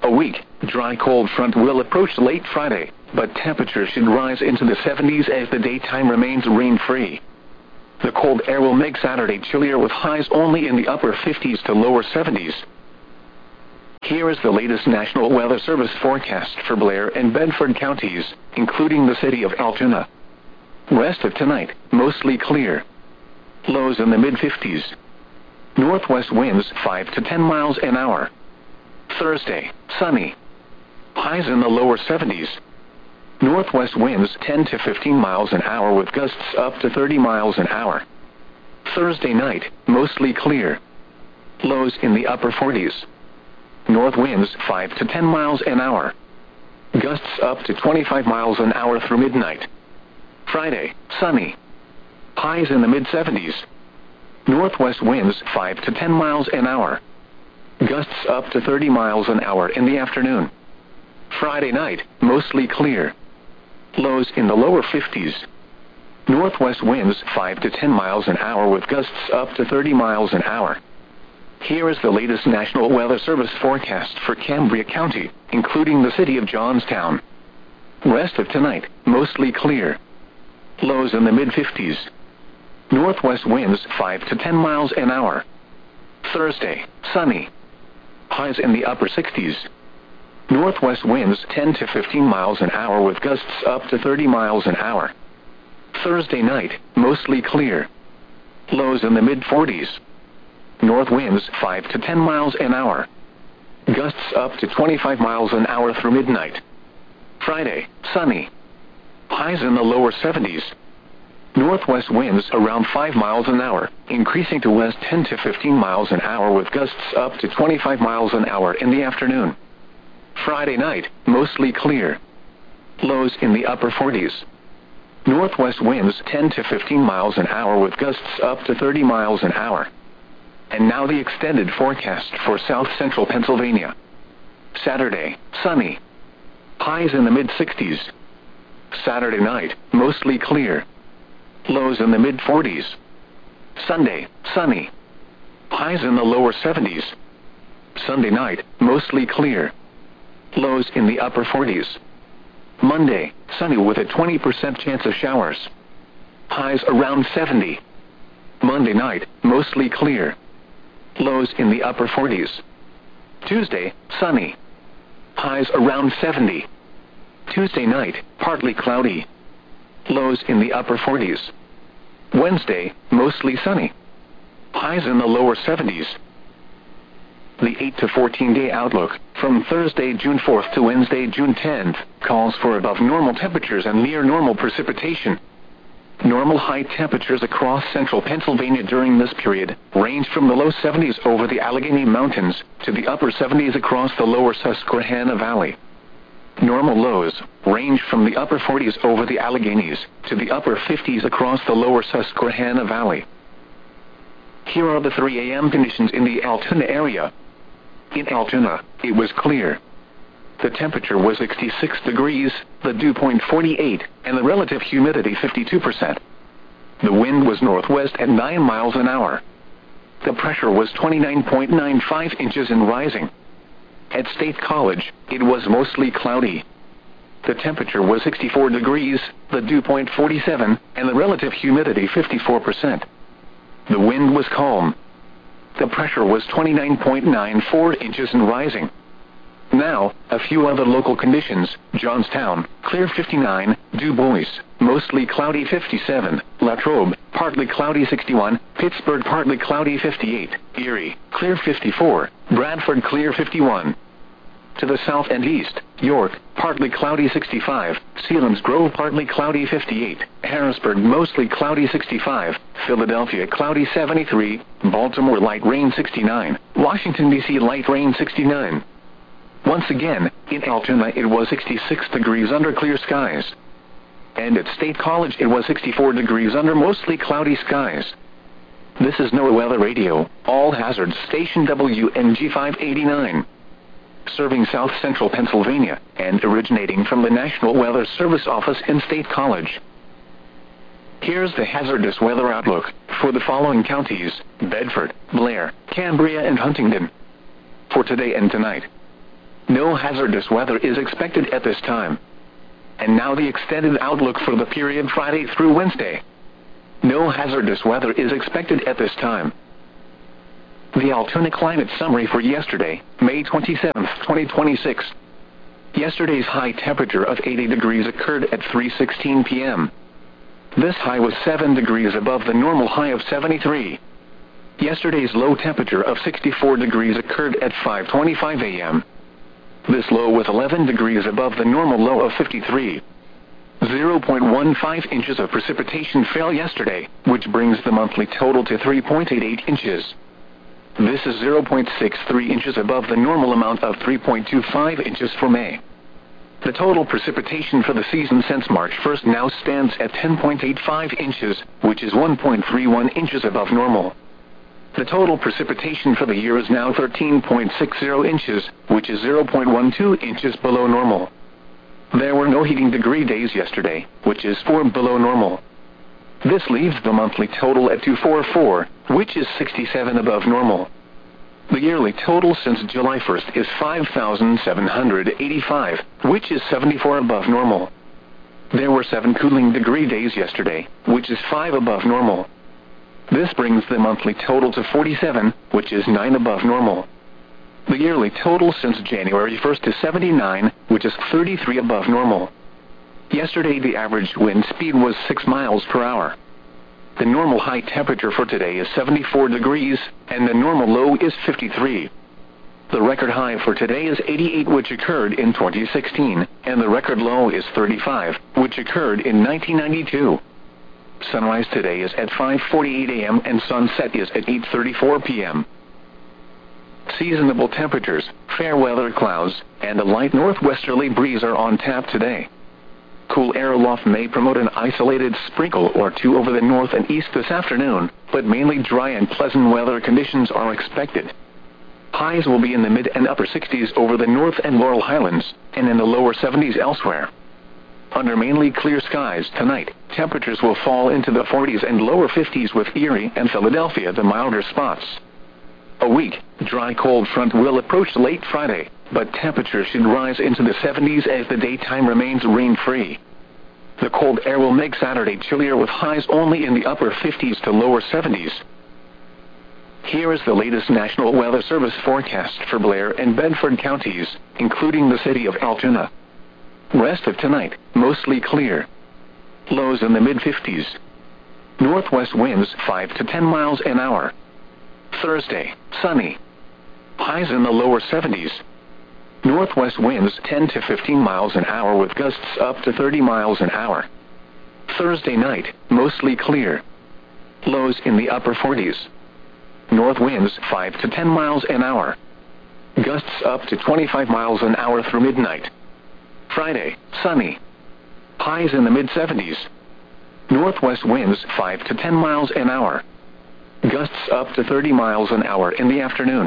A weak, dry cold front will approach late Friday, but temperatures should rise into the 70s as the daytime remains rain-free. The cold air will make Saturday chillier with highs only in the upper 50s to lower 70s. Here is the latest National Weather Service forecast for Blair and Bedford counties, including the city of Altoona. Rest of tonight, mostly clear. Lows in the mid-50s. Northwest winds 5 to 10 miles an hour. Thursday, sunny. Highs in the lower 70s. Northwest winds 10 to 15 miles an hour with gusts up to 30 miles an hour. Thursday night, mostly clear. Lows in the upper 40s. North winds 5 to 10 miles an hour. Gusts up to 25 miles an hour through midnight. Friday, sunny. Highs in the mid-70s. Northwest winds 5 to 10 miles an hour. Gusts up to 30 miles an hour in the afternoon. Friday night, mostly clear. Lows in the lower 50s. Northwest winds 5 to 10 miles an hour with gusts up to 30 miles an hour. Here is the latest National Weather Service forecast for Cambria County, including the city of Johnstown. Rest of tonight, mostly clear. Lows in the mid-50s. Northwest winds 5 to 10 miles an hour. Thursday, sunny. Highs in the upper 60s. Northwest winds 10 to 15 miles an hour with gusts up to 30 miles an hour. Thursday night, mostly clear. Lows in the mid-40s. North winds 5 to 10 miles an hour. Gusts up to 25 miles an hour through midnight. Friday, sunny. Highs in the lower 70s. Northwest winds around 5 miles an hour, increasing to west 10 to 15 miles an hour with gusts up to 25 miles an hour in the afternoon. Friday night, mostly clear. Lows in the upper 40s. Northwest winds 10 to 15 miles an hour with gusts up to 30 miles an hour. And now the extended forecast for south central Pennsylvania. Saturday, sunny. Highs in the mid-60s. Saturday night, mostly clear. Lows in the mid-40s. Sunday, sunny. Highs in the lower 70s. Sunday night, mostly clear. Lows in the upper 40s. Monday, sunny with a 20% chance of showers. Highs around 70. Monday night, mostly clear. Lows in the upper 40s. Tuesday, sunny. Highs around 70. Tuesday night, partly cloudy. Lows in the upper 40s. Wednesday, mostly sunny. Highs in the lower 70s. The 8 to 14-day outlook, from Thursday, June 4th to Wednesday, June 10th, calls for above normal temperatures and near normal precipitation. Normal high temperatures across central Pennsylvania during this period range from the low 70s over the Allegheny Mountains to the upper 70s across the lower Susquehanna Valley. Normal lows range from the upper 40s over the Alleghenies to the upper 50s across the lower Susquehanna Valley. Here are the 3 a.m. conditions in the Altoona area. In Altoona, it was clear. The temperature was 66 degrees, the dew point 48, and the relative humidity 52%. The wind was northwest at 9 miles an hour. The pressure was 29.95 inches and rising. At State College, it was mostly cloudy. The temperature was 64 degrees, the dew point 47, and the relative humidity 54%. The wind was calm. The pressure was 29.94 inches and rising. Now, a few other local conditions. Johnstown, clear 59, Du Bois, mostly cloudy 57, Latrobe, partly cloudy 61, Pittsburgh partly cloudy 58, Erie, clear 54, Bradford clear 51. To the south and east, York, partly cloudy 65, Selinsgrove partly cloudy 58, Harrisburg mostly cloudy 65, Philadelphia cloudy 73, Baltimore light rain 69, Washington, D.C. light rain 69. Once again, in Altoona it was 66 degrees under clear skies. And at State College it was 64 degrees under mostly cloudy skies. This is NOAA Weather Radio, all hazards station WNG 589. Serving south central Pennsylvania, and originating from the National Weather Service office in State College. Here's the hazardous weather outlook for the following counties: Bedford, Blair, Cambria, and Huntingdon. For today and tonight. No hazardous weather is expected at this time. And now the extended outlook for the period Friday through Wednesday. No hazardous weather is expected at this time. The Altoona climate summary for yesterday, May 27, 2026. Yesterday's high temperature of 80 degrees occurred at 3:16 p.m. This high was 7 degrees above the normal high of 73. Yesterday's low temperature of 64 degrees occurred at 5:25 a.m. This low was 11 degrees above the normal low of 53. 0.15 inches of precipitation fell yesterday, which brings the monthly total to 3.88 inches. This is 0.63 inches above the normal amount of 3.25 inches for May. The total precipitation for the season since March 1st now stands at 10.85 inches, which is 1.31 inches above normal. The total precipitation for the year is now 13.60 inches, which is 0.12 inches below normal. There were no heating degree days yesterday, which is 4 below normal. This leaves the monthly total at 244, which is 67 above normal. The yearly total since July 1st is 5,785, which is 74 above normal. There were 7 cooling degree days yesterday, which is 5 above normal. This brings the monthly total to 47, which is 9 above normal. The yearly total since January 1st is 79, which is 33 above normal. Yesterday the average wind speed was 6 miles per hour. The normal high temperature for today is 74 degrees, and the normal low is 53. The record high for today is 88, which occurred in 2016, and the record low is 35, which occurred in 1992. Sunrise today is at 5:48 a.m. and sunset is at 8:34 p.m. Seasonable temperatures, fair weather clouds, and a light northwesterly breeze are on tap today. Cool air aloft may promote an isolated sprinkle or two over the north and east this afternoon, but mainly dry and pleasant weather conditions are expected. Highs will be in the mid and upper 60s over the North and Laurel Highlands, and in the lower 70s elsewhere. Under mainly clear skies tonight, temperatures will fall into the 40s and lower 50s with Erie and Philadelphia the milder spots. A weak, dry cold front will approach late Friday, but temperatures should rise into the 70s as the daytime remains rain-free. The cold air will make Saturday chillier with highs only in the upper 50s to lower 70s. Here is the latest National Weather Service forecast for Blair and Bedford counties, including the city of Altoona. Rest of tonight, mostly clear. Lows in the mid-50s. Northwest winds 5 to 10 miles an hour. Thursday, sunny. Highs in the lower 70s. Northwest winds 10 to 15 miles an hour with gusts up to 30 miles an hour. Thursday night, mostly clear. Lows in the upper 40s. North winds 5 to 10 miles an hour. Gusts up to 25 miles an hour through midnight. Friday, sunny. Highs in the mid-70s. Northwest winds 5 to 10 miles an hour. Gusts up to 30 miles an hour in the afternoon.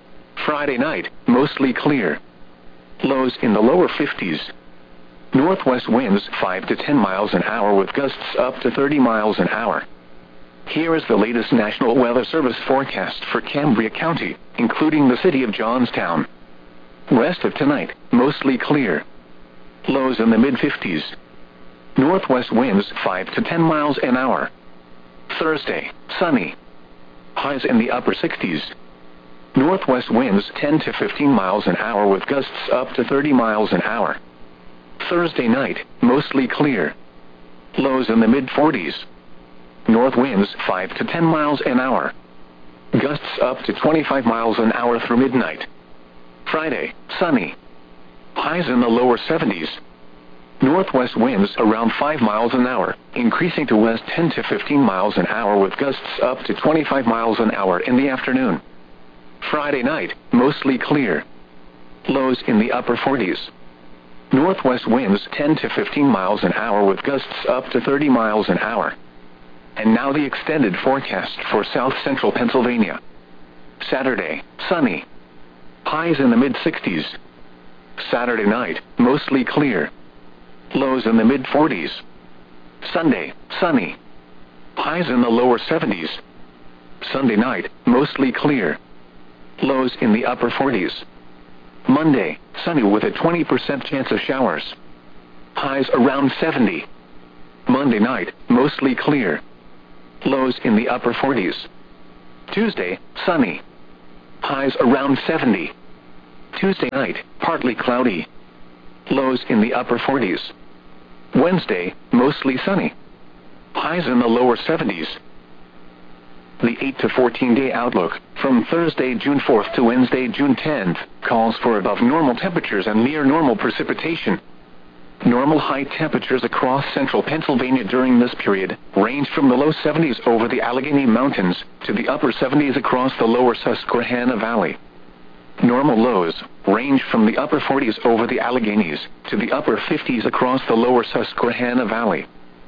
Friday night, mostly clear. Lows in the lower 50s. Northwest winds 5 to 10 miles an hour with gusts up to 30 miles an hour. Here is the latest National Weather Service forecast for Cambria County, including the city of Johnstown. Rest of tonight, mostly clear. Lows in the mid-50s. Northwest winds 5 to 10 miles an hour. Thursday, sunny. Highs in the upper 60s. Northwest winds 10 to 15 miles an hour with gusts up to 30 miles an hour. Thursday night, mostly clear. Lows in the mid-40s. North winds 5 to 10 miles an hour. Gusts up to 25 miles an hour through midnight. Friday, sunny. Highs in the lower 70s. Northwest winds around 5 miles an hour, increasing to west 10 to 15 miles an hour with gusts up to 25 miles an hour in the afternoon. Friday night, mostly clear. Lows in the upper 40s. Northwest winds 10 to 15 miles an hour with gusts up to 30 miles an hour. And now the extended forecast for south central Pennsylvania. Saturday, sunny. Highs in the mid-60s. Saturday night, mostly clear. Lows in the mid-40s. Sunday, sunny. Highs in the lower 70s. Sunday night, mostly clear. Lows in the upper 40s. Monday, sunny with a 20% chance of showers. Highs around 70. Monday night, mostly clear. Lows in the upper 40s. Tuesday, sunny. Highs around 70. Tuesday night, partly cloudy. Lows in the upper 40s. Wednesday, mostly sunny. Highs in the lower 70s. The 8 to 14-day outlook, from Thursday, June 4th to Wednesday, June 10th, calls for above normal temperatures and near normal precipitation. Normal high temperatures across central Pennsylvania during this period range from the low 70s over the Allegheny Mountains to the upper 70s across the lower Susquehanna Valley. Normal lows range from the upper 40s over the Alleghenies to the upper 50s across the lower Susquehanna Valley.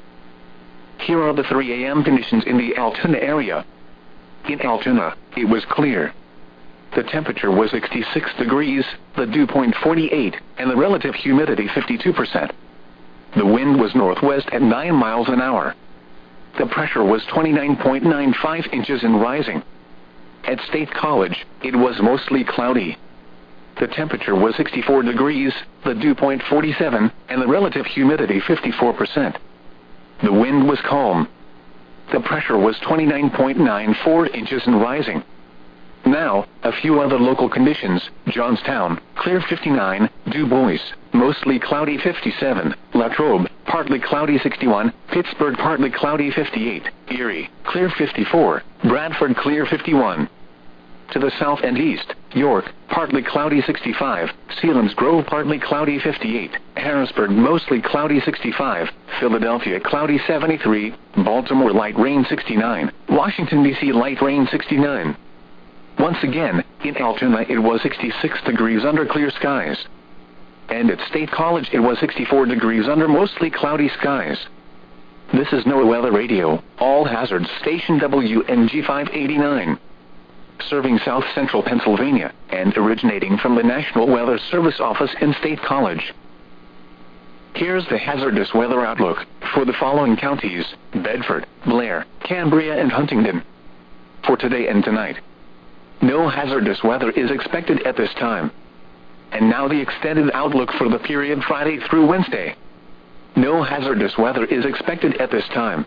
Here are the 3 a.m. conditions in the Altoona area. In Altoona, it was clear. The temperature was 66 degrees, the dew point 48, and the relative humidity 52%. The wind was northwest at 9 miles an hour. The pressure was 29.95 inches and rising. At State College, it was mostly cloudy. The temperature was 64 degrees, the dew point 47, and the relative humidity 54%. The wind was calm. The pressure was 29.94 inches and rising. Now, a few other local conditions: Johnstown, clear 59, Du Bois, mostly cloudy 57, Latrobe, partly cloudy 61, Pittsburgh partly cloudy 58, Erie, clear 54, Bradford clear 51. To the south and east, York, partly cloudy 65, Selinsgrove partly cloudy 58, Harrisburg mostly cloudy 65, Philadelphia cloudy 73, Baltimore light rain 69, Washington, D.C. light rain 69. Once again, in Altoona it was 66 degrees under clear skies. And at State College it was 64 degrees under mostly cloudy skies. This is NOAA Weather Radio, all hazards station WNG 589. Serving South Central Pennsylvania, and originating from the National Weather Service office in State College. Here's the hazardous weather outlook for the following counties: Bedford, Blair, Cambria, and Huntingdon. For today and tonight, no hazardous weather is expected at this time. And now the extended outlook for the period Friday through Wednesday. No hazardous weather is expected at this time.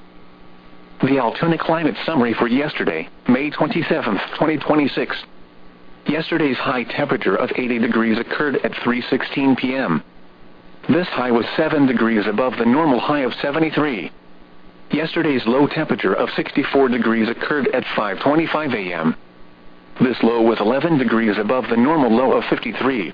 The Altoona climate summary for yesterday, May 27, 2026. Yesterday's high temperature of 80 degrees occurred at 3:16 p.m. This high was 7 degrees above the normal high of 73. Yesterday's low temperature of 64 degrees occurred at 5:25 a.m. This low was 11 degrees above the normal low of 53.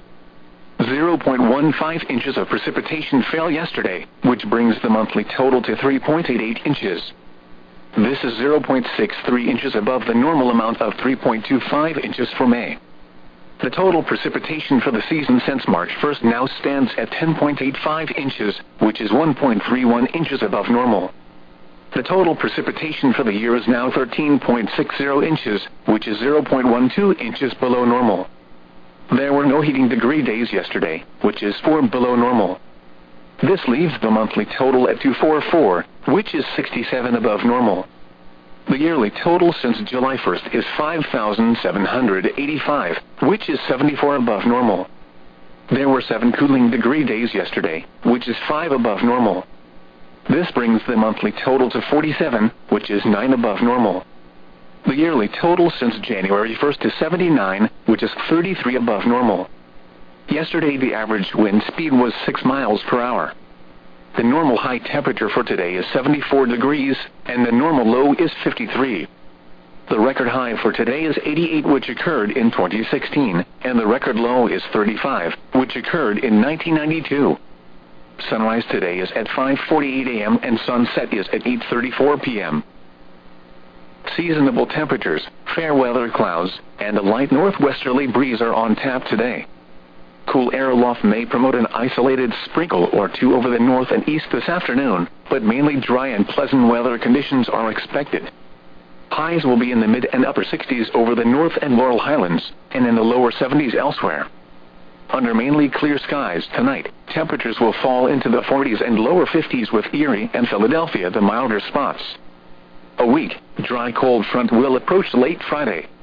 0.15 inches of precipitation fell yesterday, which brings the monthly total to 3.88 inches. This is 0.63 inches above the normal amount of 3.25 inches for May. The total precipitation for the season since March 1st now stands at 10.85 inches, which is 1.31 inches above normal. The total precipitation for the year is now 13.60 inches, which is 0.12 inches below normal. There were no heating degree days yesterday, which is 4 below normal. This leaves the monthly total at 244, which is 67 above normal. The yearly total since July 1st is 5,785, which is 74 above normal. There were 7 cooling degree days yesterday, which is 5 above normal. This brings the monthly total to 47, which is 9 above normal. The yearly total since January 1st is 79, which is 33 above normal. Yesterday the average wind speed was 6 miles per hour. The normal high temperature for today is 74 degrees, and the normal low is 53. The record high for today is 88, which occurred in 2016, and the record low is 35, which occurred in 1992. Sunrise today is at 5:48 a.m. and sunset is at 8:34 p.m. Seasonable temperatures, fair weather clouds, and a light northwesterly breeze are on tap today. Cool air aloft may promote an isolated sprinkle or two over the north and east this afternoon, but mainly dry and pleasant weather conditions are expected. Highs will be in the mid and upper 60s over the North and Laurel Highlands, and in the lower 70s elsewhere. Under mainly clear skies tonight, temperatures will fall into the 40s and lower 50s with Erie and Philadelphia the milder spots. A weak, dry cold front will approach late Friday,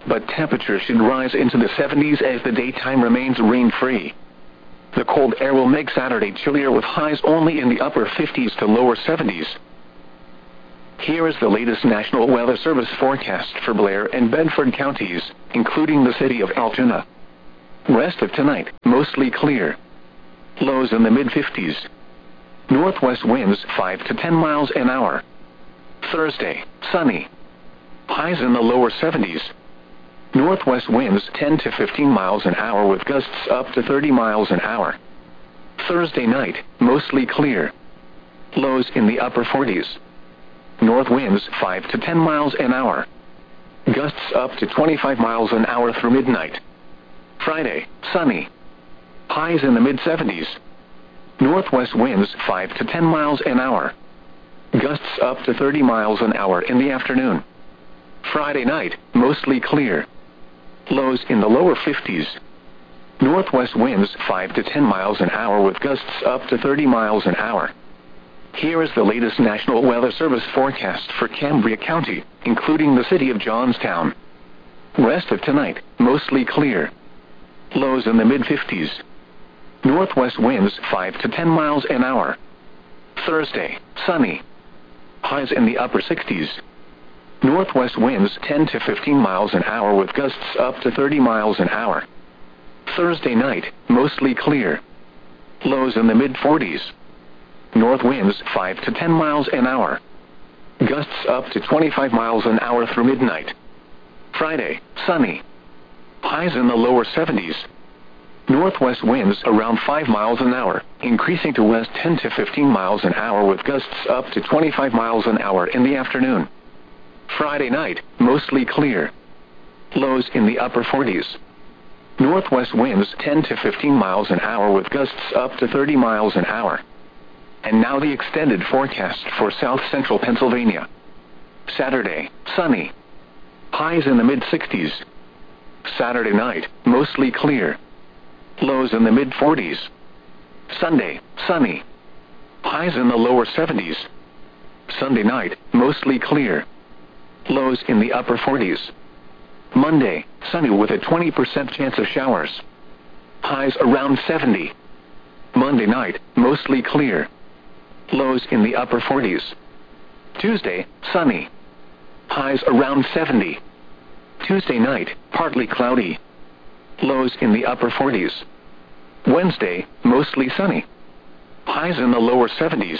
but temperatures should rise into the 70s as the daytime remains rain-free. The cold air will make Saturday chillier with highs only in the upper 50s to lower 70s. Here is the latest National Weather Service forecast for Blair and Bedford counties, including the city of Altoona. Rest of tonight, mostly clear. Lows in the mid-50s. Northwest winds 5 to 10 miles an hour. Thursday, sunny. Highs in the lower 70s. Northwest winds 10 to 15 miles an hour with gusts up to 30 miles an hour. Thursday night, mostly clear. Lows in the upper 40s. North winds 5 to 10 miles an hour. Gusts up to 25 miles an hour through midnight. Friday, sunny. Highs in the mid-70s. Northwest winds 5 to 10 miles an hour. Gusts up to 30 miles an hour in the afternoon. Friday night, mostly clear. Lows in the lower 50s. Northwest winds 5 to 10 miles an hour with gusts up to 30 miles an hour. Here is the latest National Weather Service forecast for Cambria County, including the city of Johnstown. Rest of tonight, mostly clear. Lows in the mid-50s. Northwest winds 5 to 10 miles an hour. Thursday, sunny. Highs in the upper 60s. Northwest winds 10 to 15 miles an hour with gusts up to 30 miles an hour. Thursday night, mostly clear. Lows in the mid-40s. North winds 5 to 10 miles an hour. Gusts up to 25 miles an hour through midnight. Friday, sunny. Highs in the lower 70s. Northwest winds around 5 miles an hour, increasing to west 10 to 15 miles an hour with gusts up to 25 miles an hour in the afternoon. Friday night, mostly clear. Lows in the upper 40s. Northwest winds 10 to 15 miles an hour with gusts up to 30 miles an hour. And now the extended forecast for south central Pennsylvania. Saturday, sunny. Highs in the mid-60s. Saturday night, mostly clear. Lows in the mid-40s. Sunday, sunny. Highs in the lower 70s. Sunday night, mostly clear. Lows in the upper 40s. Monday, sunny with a 20% chance of showers. Highs around 70. Monday night, mostly clear. Lows in the upper 40s. Tuesday, sunny. Highs around 70. Tuesday night, partly cloudy. Lows in the upper 40s. Wednesday, mostly sunny. Highs in the lower 70s.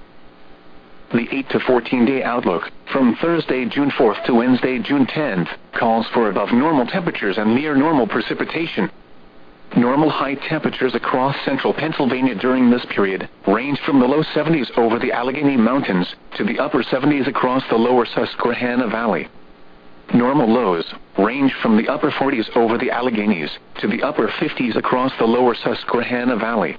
The 8 to 14-day outlook, from Thursday, June 4th to Wednesday, June 10th, calls for above normal temperatures and near normal precipitation. Normal high temperatures across central Pennsylvania during this period range from the low 70s over the Allegheny Mountains to the upper 70s across the lower Susquehanna Valley. Normal lows range from the upper 40s over the Alleghenies to the upper 50s across the lower Susquehanna Valley.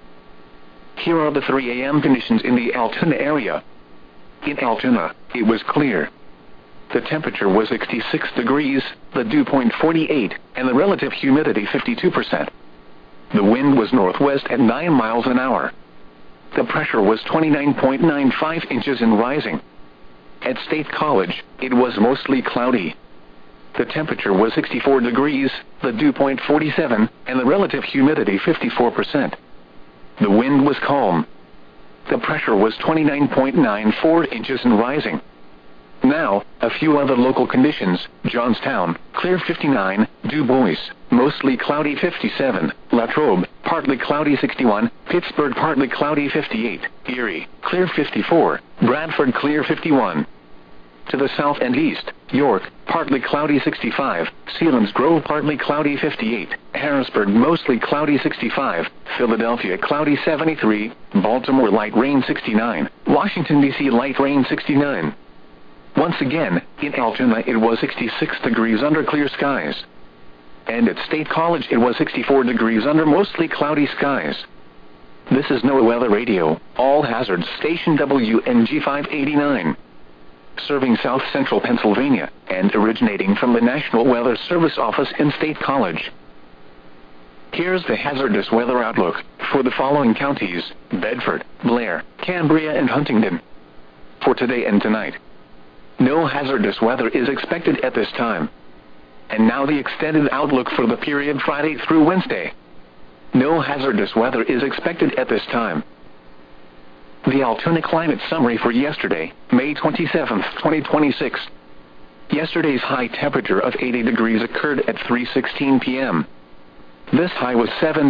Here are the 3 a.m. conditions in the Altoona area. In Altoona, it was clear. The temperature was 66 degrees, the dew point 48, and the relative humidity 52%. The wind was northwest at 9 miles an hour. The pressure was 29.95 inches and rising. At State College, it was mostly cloudy. The temperature was 64 degrees, the dew point 47, and the relative humidity 54%. The wind was calm. The pressure was 29.94 inches and rising. Now, a few other local conditions. Johnstown, clear 59, Du Bois, mostly cloudy 57, Latrobe, partly cloudy 61, Pittsburgh partly cloudy 58, Erie, clear 54, Bradford clear 51. To the south and east, York, partly cloudy 65, Selinsgrove partly cloudy 58, Harrisburg mostly cloudy 65, Philadelphia cloudy 73, Baltimore light rain 69, Washington, D.C. light rain 69. Once again, in Altoona it was 66 degrees under clear skies. And at State College it was 64 degrees under mostly cloudy skies. This is NOAA Weather Radio, all hazards station WNG 589. Serving south central Pennsylvania, and originating from the National Weather Service office in State College. Here's the hazardous weather outlook for the following counties: Bedford, Blair, Cambria, and Huntingdon. For today and tonight, no hazardous weather is expected at this time. And now the extended outlook for the period Friday through Wednesday. No hazardous weather is expected at this time. The Altoona Climate Summary for yesterday, May 27, 2026. Yesterday's high temperature of 80 degrees occurred at 3:16 p.m. This high was 7